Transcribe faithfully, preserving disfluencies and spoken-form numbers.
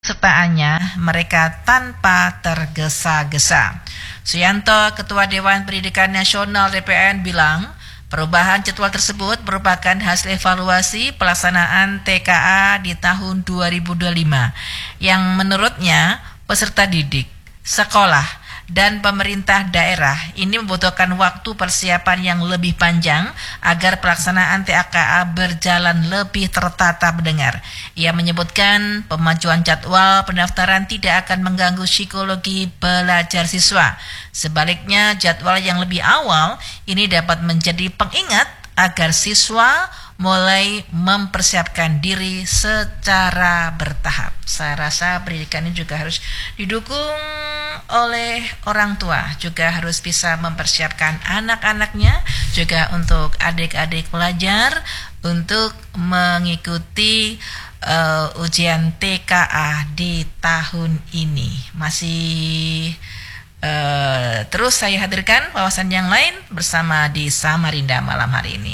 sertaannya mereka tanpa tergesa-gesa. Suyanto, Ketua Dewan Pendidikan Nasional D P N bilang, perubahan jadwal tersebut merupakan hasil evaluasi pelaksanaan T K A di tahun dua ribu dua puluh lima yang menurutnya peserta didik, sekolah, dan pemerintah daerah ini membutuhkan waktu persiapan yang lebih panjang agar pelaksanaan T K A berjalan lebih tertata mendengar. Ia menyebutkan pemajuan jadwal pendaftaran tidak akan mengganggu psikologi belajar siswa. Sebaliknya, jadwal yang lebih awal ini dapat menjadi pengingat agar siswa mulai mempersiapkan diri secara bertahap. Saya rasa pendidikan ini juga harus didukung oleh orang tua, juga harus bisa mempersiapkan anak-anaknya, juga untuk adik-adik pelajar untuk mengikuti uh, ujian T K A di tahun ini. Masih uh, terus saya hadirkan wawasan yang lain bersama di Samarinda malam hari ini.